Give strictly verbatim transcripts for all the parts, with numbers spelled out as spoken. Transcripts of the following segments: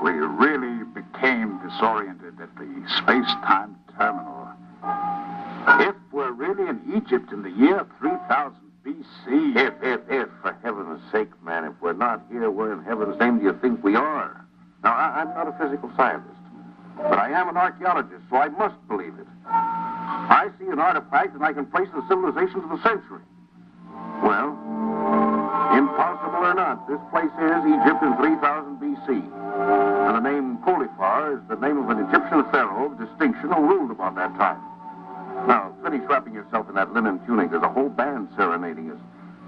we really became disoriented at the space-time terminal. If we're really in Egypt in the year three thousand B C... If, if, if, for heaven's sake, man, if we're not here, where in heaven's name do you think we are? Now, I, I'm not a physical scientist, but I am an archaeologist, so I must believe it. I see an artifact and I can trace the civilizations of the century. Well, impossible or not, this place is Egypt in three thousand B C. And the name Polyphar is the name of an Egyptian pharaoh of distinction who ruled about that time. Now, finish wrapping yourself in that linen tunic. There's a whole band serenading us.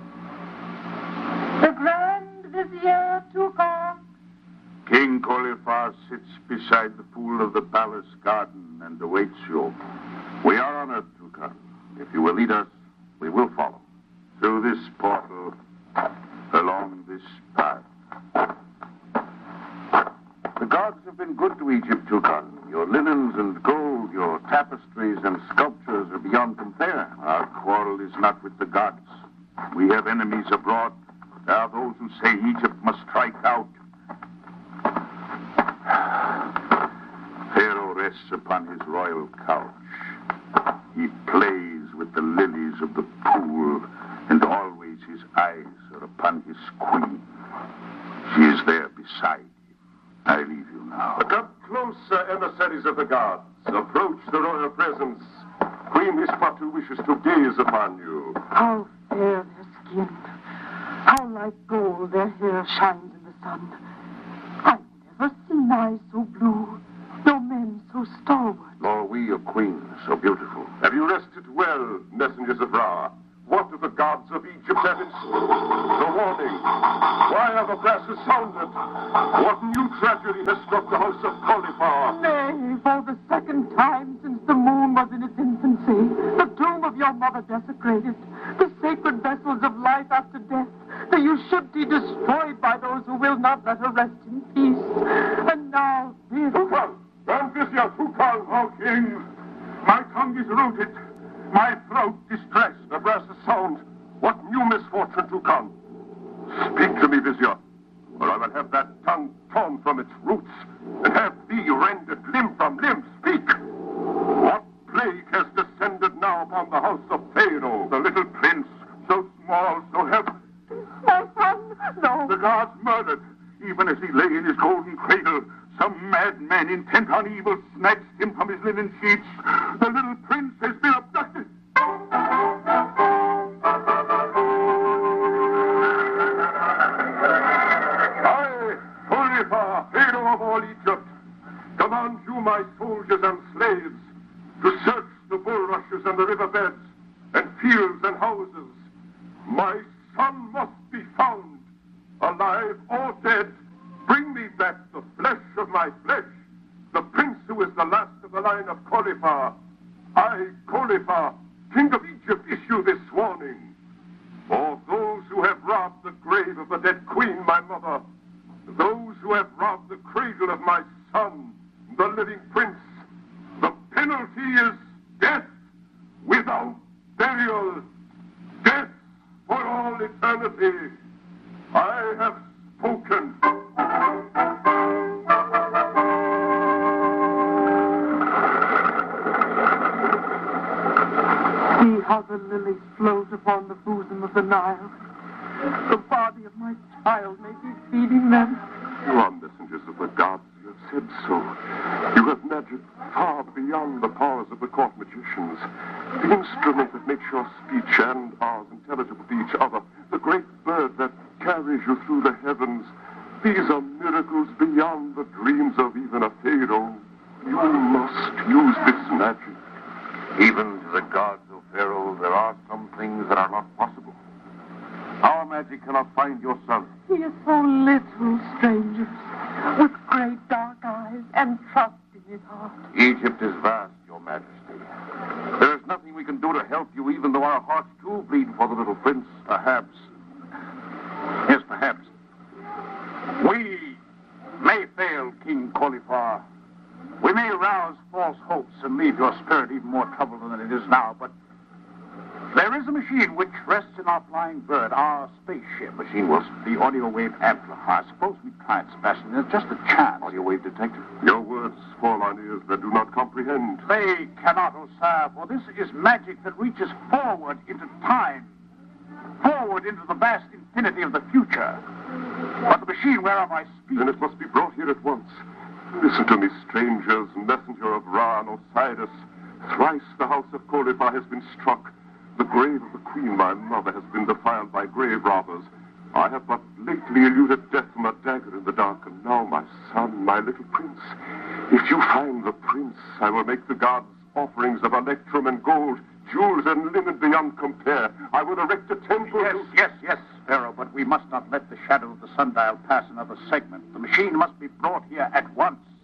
The Grand Vizier Tukon. King Polyphar sits beside the pool of the palace garden and awaits you. We are honored, Tukon. If you will lead us, we will follow. Through this portal, along this path. The gods have been good to Egypt, Tukon. Your linens and gold, your tapestries and sculptures are beyond compare. Our quarrel is not with the gods. We have enemies abroad. There are those who say Egypt must strike out. Pharaoh rests upon his royal couch. He plays with the lilies of the pool, and always his eyes are upon his queen. She is there beside him. I leave you now. Come closer, emissaries of the gods. Approach the royal presence. Queen Hispatu wishes to gaze upon you. How fair their skin. How like gold their hair shines in the sun. I've never seen eyes so blue, nor men so stalwart. Nor we, your queen, so beautiful. Have you rested well, messengers of Ra? What do the gods of Egypt have in store? The warning. Why are the brasses sounded? What new tragedy has struck the house of Polyphar? Nay, for the second time since the moon was in its infancy, the tomb of your mother desecrated, the sacred vessels of life after death, the Ushupti destroyed by those who will not let her rest in peace. And now this... Tukon! Grand Vizier Tukon, O king, my tongue is rooted. My throat distressed. The brasses sound. What new misfortune, Tukon? Speak to me, Vizier, or I will have that tongue torn from its roots and have thee rendered limb from limb. Speak! What plague has descended now upon the house of Pharaoh? The little prince, so small, so heavy. My son, no. The gods murdered. Even as he lay in his golden cradle, some madman intent on evil snatched him from his linen sheets. The little prince has been abducted. I, Polyphar, Pharaoh of all Egypt, command you, my soldiers and slaves, to search the bulrushes and the riverbeds and fields and houses. My son must be found, alive or dead. Bring me back the flesh of my flesh, the prince who is the last of the line of Polyphar. I, Polyphar, king of Egypt, issue this warning. For those who have robbed the grave of the dead queen, my mother, those who have robbed the cradle of my son, the living prince, the penalty is death without burial, death for all eternity. I have spoken. See how the lilies float upon the bosom of the Nile. The body of my child may be feeding them. You are messengers of the gods. You have said so. You have magic far beyond the powers of the court magicians. The instrument that makes your speech and ours intelligible to each other. The great bird that carries you through the heavens. These are miracles beyond the dreams of even a pharaoh. You must use this magic. Even to the gods, O Pharaoh, there are some things that are not possible. Our magic cannot find your son. He is so little, strangers, with great dark eyes and trust in his heart. Egypt is vast, Your Majesty. There is nothing we can do to help you, even though our hearts too bleed for the little prince. Perhaps. Yes, perhaps. We may fail, King Polyphar. We may rouse false hopes and leave your spirit even more troubled than it is now, but There is a machine which rests in our flying bird, our spaceship. Machine, Wilson? The audio wave amplifier. Suppose we try it, Sebastian. There's just a chance. Audio wave detector? Your words fall on ears that do not comprehend. They cannot, O sire, for this is magic that reaches forward into time. Forward into the vast infinity of the future. But the machine whereof I speak... Then it must be brought here at once. Listen to me, strangers, messenger of Ra and Osiris. Thrice the house of Kolipa has been struck. The grave of the queen, my mother, has been defiled by grave robbers. I have but lately eluded death from a dagger in the dark, and now, my son, my little prince, if you find the prince, I will make the gods offerings of electrum and gold, jewels and linen beyond compare. I will erect a temple. Yes, to... yes, yes, Pharaoh, but we must not let the shadow of the sundial pass another segment. The machine must be brought here at once.